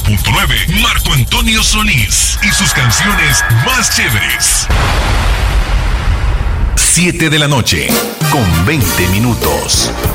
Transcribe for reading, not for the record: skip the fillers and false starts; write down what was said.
92.9, Marco Antonio Solís y sus canciones más chéveres. 7 de la noche, con 20 minutos.